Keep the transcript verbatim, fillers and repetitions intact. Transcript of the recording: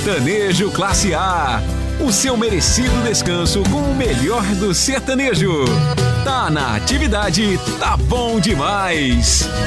Sertanejo Classe A. O seu merecido descanso com o melhor do sertanejo. Tá na atividade, tá bom demais.